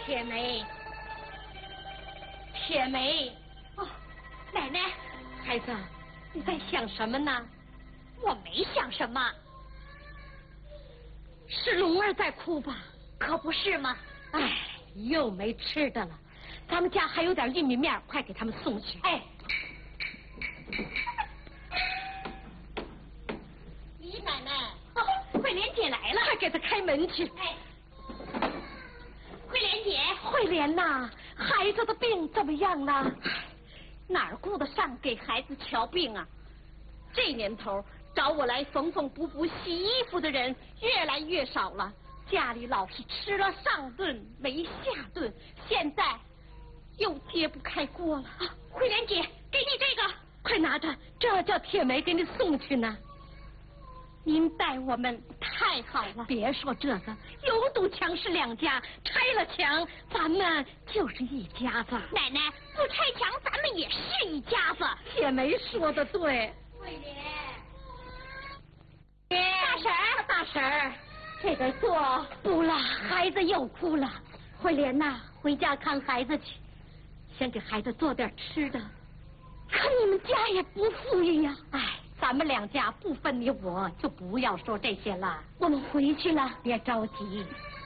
铁梅，铁梅， 哦，奶奶， 孩子，你在想什么呢？ 我没想什么。 是龙儿在哭吧？ 可不是吗？ 哎，又没吃的了。咱们家还有点玉米面，快给他们送去。 哎，李奶奶，哦，慧莲姐来了， 快给她开门去。 哎，慧莲姐， 慧莲呐，孩子的病怎么样了？ 哪儿顾得上给孩子瞧病啊？这年头找我来缝缝补补、洗衣服的人越来越少了，家里老是吃了上顿没下顿，现在又揭不开锅了。啊，慧莲姐，给你这个， 快拿着，这叫铁梅给你送去呢。 您待我们太好了。 别说这个，有堵墙是两家，拆了墙，咱们就是一家子。 奶奶，不拆墙，咱们也是一家子。 铁梅说的对。 慧莲， 大婶儿，大婶儿，这个做不了，孩子又哭了。慧莲呐，回家看孩子去，先给孩子做点吃的。可你们家也不富裕呀。哎，咱们两家不分你我，就不要说这些了。我们回去了，别着急。